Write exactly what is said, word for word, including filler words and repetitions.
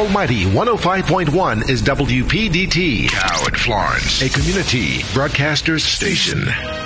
almighty one oh five point one is W P D T. Coward Florence, a community broadcasters station.